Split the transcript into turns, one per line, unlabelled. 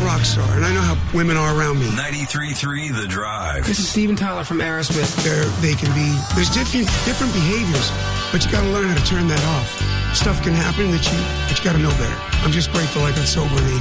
rock star, and I know how women are around me.
93.3 The Drive.
This is Steven Tyler from Aerosmith.
There's different behaviors, but you got to learn how to turn that off. Stuff can happen but you got to know better. I'm just grateful I got sober at 80.